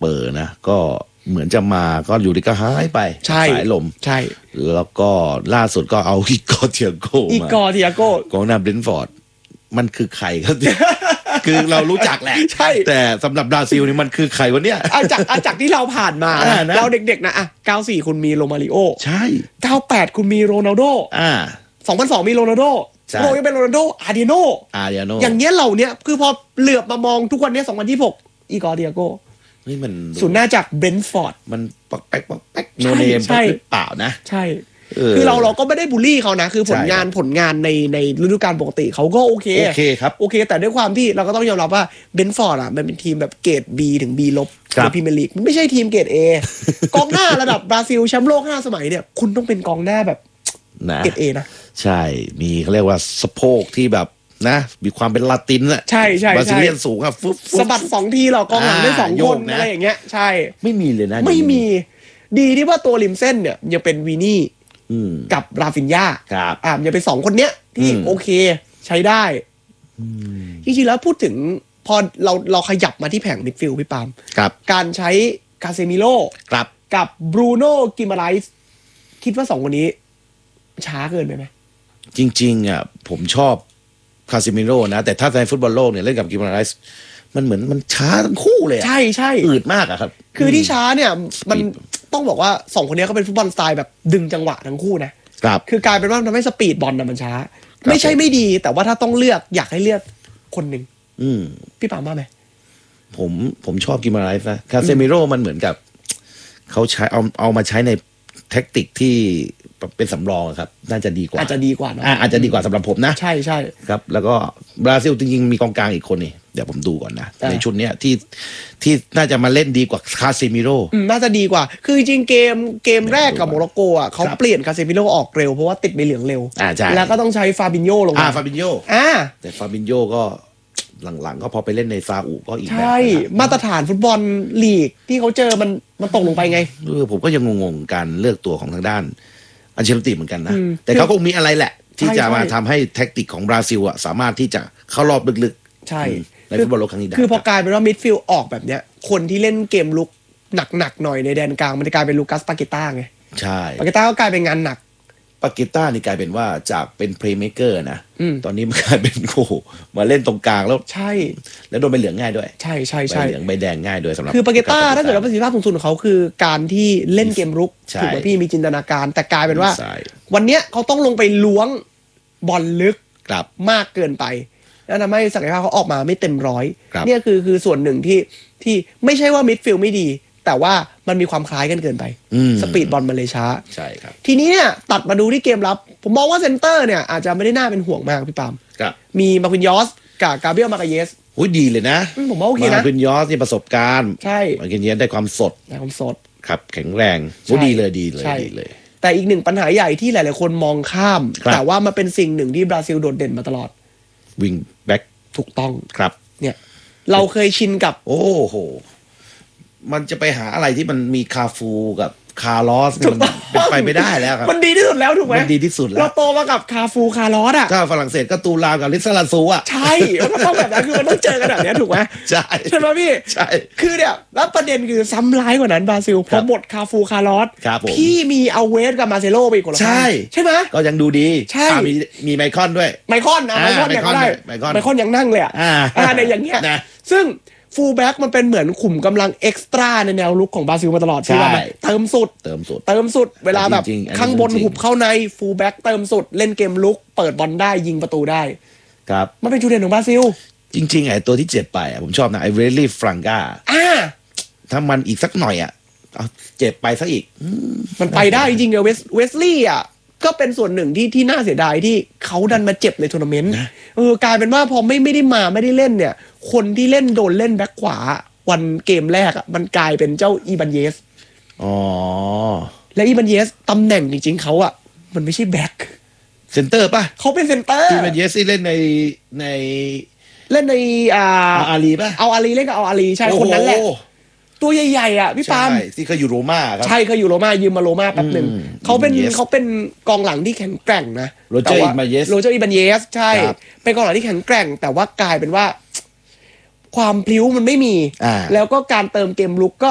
เปอร์นะก็เหมือนจะมาก็อยู่ดีก็หายไปสายลมใช่แล้วก็ล่าสุดก็เอาอีกอร์เทียโก้มากองหน้าเบรนท์ฟอร์ดมันคือใครครับคือเรารู้จักแหละใช่แต่สำหรับบราซิลนี่มันคือใครวะเนี่ยจากที่เราผ่านมาเราเด็กๆนะ94คุณมีโรมาริโอใช่ 98คุณมีโรนัลโด2002มีโรนัลโดโรยังเป็นโรนัลโดอาร์ดิโนอย่างเงี้ยเราเนี่ยคือพอเหลือบมามองทุกวันนี้2026อีกอร์เทียโก้นี่มันศูนย์หน้าจากเบรนท์ฟอร์ดมันปักแป๊กโนเนมหรือเปล่านะใช่คือเราก็ไม่ได้บูลลี่เขานะคือผลงานในฤดูกาลปกติเขาก็โอเคครับโอเคแต่ด้วยความที่เราก็ต้องยอมรับว่าเบนฟอร์ดมันเป็นทีมแบบเกรด B ถึง B ลบในพรีเมียร์ลีกมันไม่ใช่ทีมเกรด A กองหน้าระดับบราซิลแชมป์โลก5 สมัยเนี่ยคุณต้องเป็นกองหน้าแบบเกรด A นะใช่มีเขาเรียกว่าสะโพกที่แบบนะมีความเป็นลาตินอะใช่บราซิเลียนสูงอะสะบัด2ทีหรอกองหลังได้2คนอะไรอย่างเงี้ยใช่ไม่มีเลยนะไม่มีดีที่ว่าตัวริมเส้นเนี่ยยังเป็นวีนี่กับราฟินญายังเป็น2คนเนี้ยที่โอเคใช้ได้จริงๆแล้วพูดถึงพอเราขยับมาที่แผงมิดฟิลด์พี่ปามการใช้กาเซมิโร่กับบรูโน่กิมาไรส์คิดว่า2คนนี้ช้าเกินไปไหมจริงๆอ่ะผมชอบคาซิมิโร่นะแต่ถ้าในฟุตบอลโลกเนี่ยเล่นกับกิมาไรส์มันเหมือนมันช้าทั้งคู่เลยใช่อืดมากอะครับคือที่ช้าเนี่ยมันต้องบอกว่า2คนนี้เขาเป็นฟุตบอลสไตล์แบบดึงจังหวะทั้งคู่นะครับคือกลายเป็นว่าทำให้สปีดบอลมันช้าไม่ใช่ไม่ดีแต่ว่าถ้าต้องเลือกอยากให้เลือกคนหนึ่งพี่ปามว่าไหมผมชอบกิมาไรส์นะคาเซมิโร่มันเหมือนกับเขาใช้เอามาใช้ในแท็กติกที่เป็นสำรองครับน่าจะดีกว่าอาจจะดีกว่าอาจจะดีกว่าสำหรับผมนะใช่ครับแล้วก็บราซิลจริงๆมีกองกลางอีกคนนี่เดี๋ยวผมดูก่อนนะในชุดเนี้ยที่น่าจะมาเล่นดีกว่าคาเซมิโร่น่าจะดีกว่าคือจริงเกมแรกกับโมร็อกโกอ่ะเขาเปลี่ยนคาเซมิโร่ออกเร็วเพราะว่าติดใบเหลืองเร็วแล้วก็ต้องใช้ฟาบินโญลงมาฟาบินโญแต่ฟาบินโญก็หลังๆก็พอไปเล่นในซาอุก็อีกแบบใช่มาตรฐานฟุตบอลลีกที่เขาเจอมันตกลงไปไงผมก็ยังงงๆการเลือกตัวของทางด้านอันเชลติเหมือนกันนะแต่เขาคงมีอะไรแหละที่จะมาทำให้แท็กติกของบราซิลอ่ะสามารถที่จะเข้ารอบลึกๆใช่ในฟุตบอลโลกครั้งนี้ได้คือพอกลายเป็นว่ามิดฟิลด์ออกแบบเนี้ยคนที่เล่นเกมลุกหนักๆหน่อยในแดนกลางมันจะกลายเป็นลูกัสปาเกต้าไงใช่ปาเกต้าก็กลายเป็นงานหนักปาเกต้านี่กลายเป็นว่าจากเป็นเพลย์เมคเกอร์นะตอนนี้มันกลายเป็นโอ้มาเล่นตรงกลางแล้วใช่แล้วโดนใบเหลืองง่ายด้วยใช่ใบเหลืองใบแดงง่ายด้วยสำหรับคือปาเกต้าถ้าเกิดว่าประสิทธิภาพสูงสุดของเขาคือการที่เล่นเกมรุกถูกไหมพี่มีจินตนาการแต่กลายเป็นว่าวันเนี้ยเขาต้องลงไปล้วงบอลลึกมากเกินไปแล้วทำให้ศักยภาพเขาออกมาไม่เต็มร้อยเนี่ยคือส่วนหนึ่งที่ไม่ใช่ว่ามิดฟิลด์ไม่ดีแต่ว่ามันมีความคล้ายกันเกินไปสปีดบอลมันเลยช้าใช่ครับทีนี้เนี่ยตัดมาดูที่เกมรับผมมองว่าเซนเตอร์เนี่ยอาจจะไม่ได้น่าเป็นห่วงมากพี่ปามมีมาร์คินยอสกับกาเบรียลมาร์เกเยสดีเลยนะผมว่าโอเคนะมาร์คินยอสนี่ประสบการณ์ใช่มาร์คินยอสได้ความสดครับแข็งแรงดีเลยแต่อีกหนึ่งปัญหาใหญ่ที่หลายๆคนมองข้ามแต่ว่ามันเป็นสิ่งหนึ่งที่บราซิลโดดเด่นมาตลอดวิงแบ็กถูกต้องครับเนี่ยเราเคยชินกับโอ้โหมันจะไปหาอะไรที่มันมีคาฟูกับคาร์ลอสมันเป็นไปไม่ได้แล้วครับมันดีที่สุดแล้วถูกไหมมันดีที่สุดแล้วเราโตมากับคาฟูคาร์ลอสอ่ะก็ฝรั่งเศสก็ตูลาวกับลิซาลาซูอ่ะใช่มันต้องแบบนั้นคือมันต้องเจอกันแบบนี้ถูกไหมใช่ไหมพี่ใช่คือเนี่ยแล้วประเด็นคือซ้ำร้ายกว่านั้นบราซิลพอหมดคาฟูคาร์ลอสพี่มีเอาเวสกับมาเซโลไปคนละใช่ไหมก็ยังดูดีใช่มีไมคอนด้วยไมคอนยังได้ไมคอนยังนั่งเลยอ่ะในอย่างเงี้ยซึ่งฟูลแบ็กมันเป็นเหมือนขุมกำลังเอ็กซ์ตร้าในแนวลุกของบราซิลมาตลอดใช่ไหมเติมสุดเวลาแบบข้างบนหุบเข้าในฟูลแบ็กเติมสุดเล่นเกมลุกเปิดบอลได้ยิงประตูได้ครับมันเป็นจุดเด่นของบราซิลจริงๆไอ้ตัวที่เจ็บไปผมชอบนะไอ้เวลลี่ฟรังกาถ้ามันอีกสักหน่อยเอาเจ็บไปสักอีกมันไปได้จริงๆเวสลี่ก็เป็นส่วนหนึ่งที่น่าเสียดายที่เขาดันมาเจ็บในทัวร์นาเมนต์กลายเป็นว่าพอไม่ได้เล่นเนี่ยคนที่เล่นโดนเล่นแบ็คขวาวันเกมแรกมันกลายเป็นเจ้าอีบันเยสและอีบันเยสตำแหน่งจริงๆเขามันไม่ใช่แบ็คเซนเตอร์ป่ะเขาเป็นเซนเตอร์อีบันเยสที่เล่นในเล่นในอาลีป่ะเอาอาลีเล่นกับเอาอาลีใช่คนนั้นแหละตัวใหญ่ๆพี่ปามที่เขาอยู่โรม่าครับใช่เขาอยู่โรม่ายืมมาโรม่าแป๊บนึงเขาเป็นกองหลังที่แข็งแกร่งนะโรเจอร์อีบันเยสใช่เป็นกองหลังที่แข็งแกร่งแต่ว่ากลายเป็นว่าความพลิ้วมันไม่มีแล้วก็การเติมเกมลุกก็